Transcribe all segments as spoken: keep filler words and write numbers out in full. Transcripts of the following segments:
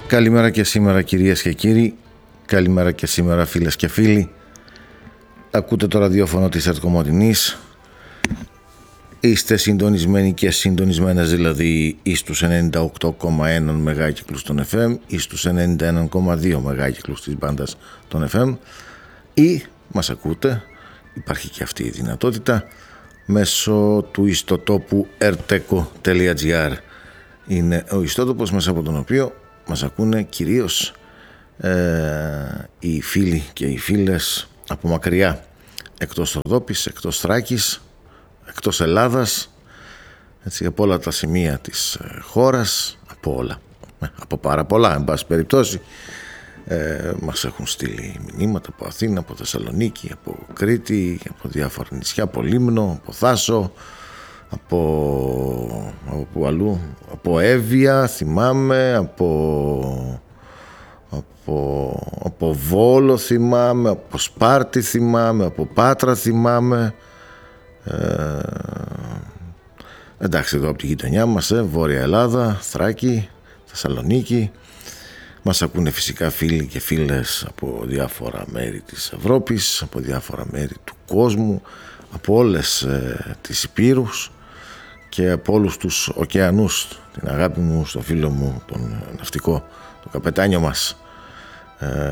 Καλημέρα και σήμερα κυρίες και κύριοι, καλημέρα και σήμερα φίλες και φίλοι. Ακούτε το ραδιόφωνο της ΕΡΤ Κομοτηνής. Είστε συντονισμένοι και συντονισμένες δηλαδή εις στους ενενήντα οκτώ κόμμα ένα μεγάκυκλους των εφ εμ, εις στους ενενήντα ένα κόμμα δύο μεγάκυκλους της μπάντας των εφ εμ, ή μας ακούτε, υπάρχει και αυτή η δυνατότητα, μέσω του ιστοτόπου ερτέκο τελεία τζι άρ. Είναι ο ιστότοπος μέσα από τον οποίο μας ακούνε κυρίως ε, οι φίλοι και οι φίλες από μακριά, εκτός Ροδόπης, εκτός Θράκης, εκτός Ελλάδας, έτσι, από όλα τα σημεία της ε, χώρας, από όλα, ε, από πάρα πολλά εν πάση περιπτώσει. Ε, μας έχουν στείλει μηνύματα από Αθήνα, από Θεσσαλονίκη, από Κρήτη, από διάφορα νησιά, από Λίμνο, από Θάσο, από, από που αλλού, από Εύβοια θυμάμαι, από, από, από Βόλο θυμάμαι, από Σπάρτη θυμάμαι, από Πάτρα θυμάμαι, ε, εντάξει, εδώ από τη γειτονιά μας, ε, Βόρεια Ελλάδα, Θράκη, Θεσσαλονίκη. Μας ακούνε φυσικά φίλοι και φίλες από διάφορα μέρη της Ευρώπης, από διάφορα μέρη του κόσμου, από όλες ε, τις υπήρους και από όλους τους ωκεανούς. Την αγάπη μου, στο φίλο μου, τον ναυτικό, τον καπετάνιο μας. Ε,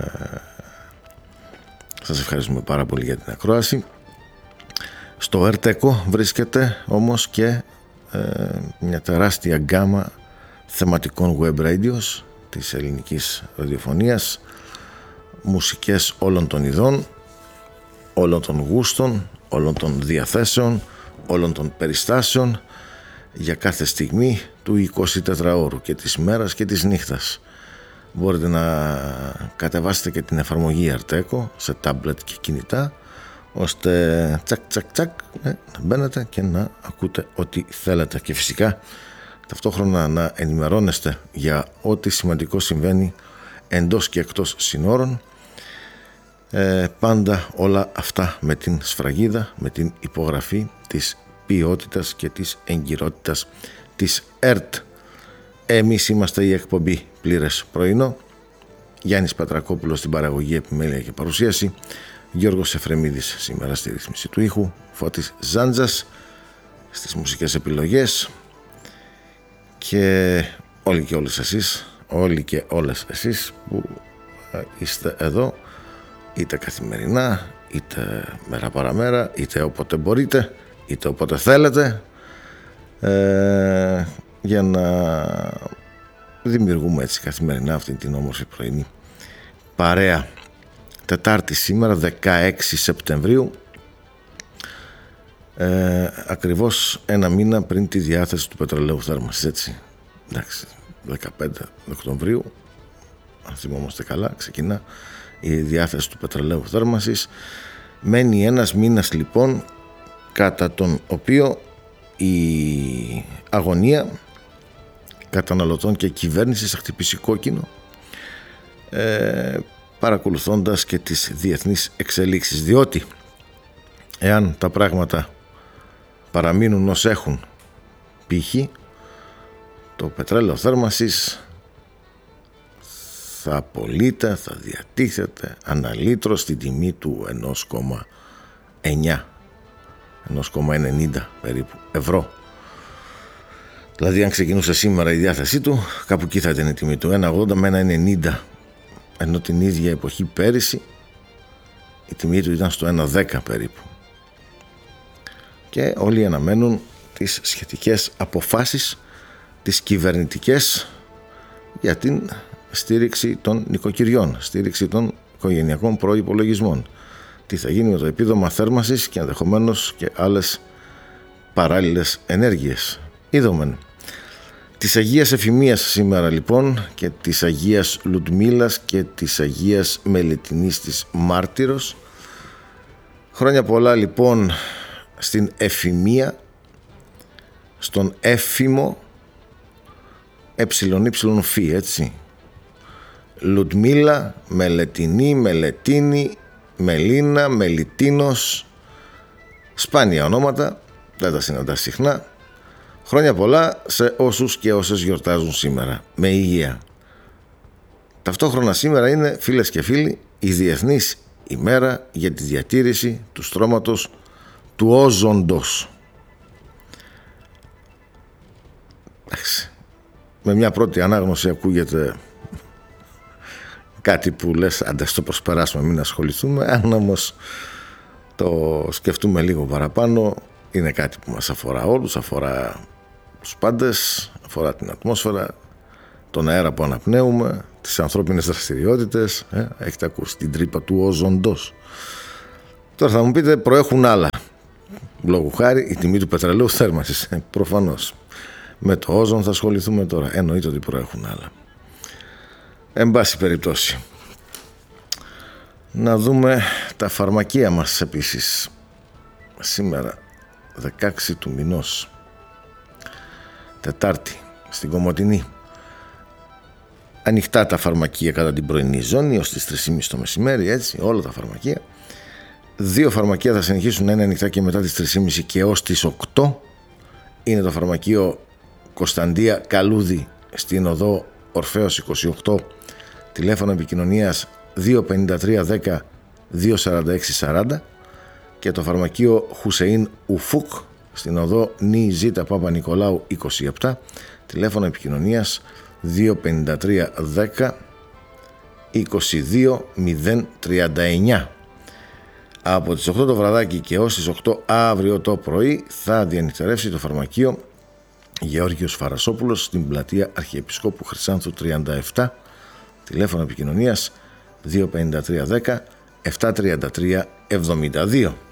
σας ευχαριστούμε πάρα πολύ για την ακρόαση. Στο ερτέκο βρίσκεται όμως και ε, μια τεράστια γκάμα θεματικών web radios της ελληνικής ραδιοφωνίας, μουσικές όλων των ειδών, όλων των γούστων, όλων των διαθέσεων, όλων των περιστάσεων, για κάθε στιγμή του εικοσιτετράωρου και της μέρας και της νύχτας. Μπορείτε να κατεβάσετε και την εφαρμογή Ερτέκο σε τάμπλετ και κινητά, ώστε τσακ τσακ τσακ ε, να μπαίνετε και να ακούτε ό,τι θέλετε, και φυσικά ταυτόχρονα να ενημερώνεστε για ό,τι σημαντικό συμβαίνει εντός και εκτός συνόρων. Ε, πάντα όλα αυτά με την σφραγίδα, με την υπογραφή της ποιότητας και της εγκυρότητας της ΕΡΤ. Εμείς είμαστε η εκπομπή Πλήρες Πρωινό. Γιάννης Πατρακόπουλος στην παραγωγή, επιμέλεια και παρουσίαση. Γιώργος Εφρεμίδης σήμερα στη ρύθμιση του ήχου. Φώτης Ζάντζας στις μουσικές επιλογές. Και όλοι και όλες εσείς, όλοι και όλες εσείς που είστε εδώ, είτε καθημερινά, είτε μέρα παραμέρα, είτε όποτε μπορείτε, είτε όποτε θέλετε, ε, για να δημιουργούμε έτσι καθημερινά αυτή την όμορφη πρωινή παρέα. Τετάρτη σήμερα, δεκαέξι Σεπτεμβρίου, ε, ακριβώς ένα μήνα πριν τη διάθεση του πετρελαίου θέρμανσης, έτσι. Εντάξει, δεκαπέντε Οκτωβρίου, αν θυμόμαστε καλά, ξεκινά η διάθεση του πετρελαίου θέρμανσης. Μένει ένας μήνας λοιπόν, κατά τον οποίο η αγωνία καταναλωτών και κυβέρνησης θα χτυπήσει κόκκινο, ε, παρακολουθώντας και τις διεθνείς εξελίξεις, διότι εάν τα πράγματα παραμείνουν ως έχουν, π.χ. το πετρέλαιο θέρμανσης θα απολύται, θα διατίθεται ανά λίτρο στην τιμή του ένα κόμμα εννιά, ένα κόμμα ενενήντα περίπου ευρώ. Δηλαδή αν ξεκινούσε σήμερα η διάθεσή του, κάπου εκεί θα ήταν η τιμή του, ένα ογδόντα με ένα ενενήντα, ενώ την ίδια εποχή πέρυσι η τιμή του ήταν στο ένα δέκα περίπου. Και όλοι αναμένουν τις σχετικές αποφάσεις, τις κυβερνητικές, για την στήριξη των νοικοκυριών, στήριξη των οικογενειακών προϋπολογισμών. Τι θα γίνει με το επίδομα θέρμανσης και ενδεχομένως και άλλες παράλληλες ενέργειες. Είδομεν. Της Αγίας Εφημίας σήμερα λοιπόν, και της Αγίας Λουντμίλας και της Αγίας Μελετινής της Μάρτυρος. Χρόνια πολλά λοιπόν στην Εφημία, στον Έφημο, εψιλονύψιλον-φι, έτσι. Λουντμίλα, Μελετινή, Μελετίνη, Μελίνα, Μελιτίνος, σπάνια ονόματα, δεν τα συναντάς συχνά. Χρόνια πολλά σε όσους και όσες γιορτάζουν σήμερα. Με υγεία. Ταυτόχρονα σήμερα είναι, φίλες και φίλοι, η Διεθνής ημέρα για τη διατήρηση του στρώματος του όζοντος. Με μια πρώτη ανάγνωση ακούγεται κάτι που λες άντε στο προσπεράσουμε, μην ασχοληθούμε. Αν όμως το σκεφτούμε λίγο παραπάνω, είναι κάτι που μας αφορά όλους, αφορά τους πάντες, αφορά την ατμόσφαιρα, τον αέρα που αναπνέουμε, τις ανθρώπινες δραστηριότητες. ε, έχετε ακούσει την τρύπα του όζοντος. Τώρα θα μου πείτε, προέχουν άλλα. Λόγου χάρη η τιμή του πετρελαίου θέρμανσης, ε, προφανώς. Με το όζον θα ασχοληθούμε τώρα, εννοείται ότι προέχουν άλλα. Εν πάση περιπτώσει, να δούμε τα φαρμακεία μας επίσης. Σήμερα δεκαέξι του μηνός, Τετάρτη, στην Κομοτηνή, ανοιχτά τα φαρμακεία κατά την πρωινή ζώνη ως τις τρεις και μισή το μεσημέρι, έτσι, όλα τα φαρμακεία. Δύο φαρμακεία θα συνεχίσουν να είναι ανοιχτά και μετά τις τρεις και μισή και ως τις οκτώ. Είναι το φαρμακείο Κωνσταντία Καλούδη στην οδό Ορφέως είκοσι οκτώ, τηλέφωνο επικοινωνίας δύο πενήντα τρία δέκα δύο σαράντα έξι σαράντα, και το φαρμακείο Χουσεΐν Ουφούκ στην οδό Νι Ζήτα Παπα-Νικολάου είκοσι επτά, τηλέφωνο επικοινωνίας δύο πενήντα τρία δέκα είκοσι δύο μηδέν τριάντα εννιά. Από τις οκτώ το βραδάκι και ως τις οκτώ αύριο το πρωί θα διανυκτερεύσει το φαρμακείο Γεώργιος Φαρασόπουλος στην πλατεία Αρχιεπισκόπου Χρυσάνθου τριάντα επτά, τηλέφωνο επικοινωνίας δύο πενήντα τρία δέκα επτακόσια τριάντα τρία εβδομήντα δύο.